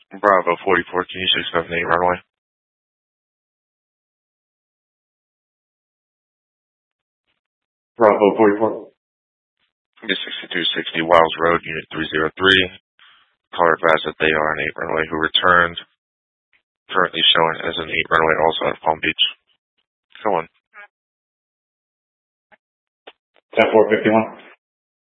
Bravo 44, can you 678 runway? Bravo 44. Unit 6260 Wiles Road, Unit 303. Caller advised that they are an 8 runway who returned. Currently showing as an 8 runway also at Palm Beach. Go on. 10-451.